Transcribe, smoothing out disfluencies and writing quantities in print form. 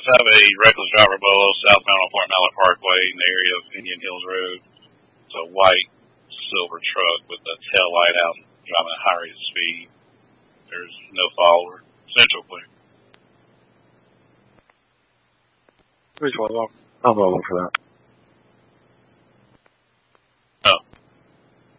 have a reckless driver bolo southbound on Fort Mallet Parkway in the area of Indian Hills Road. It's a white silver truck with the tail light out and driving at high rate of speed. There's no follower. Central clear. I'll follow for that.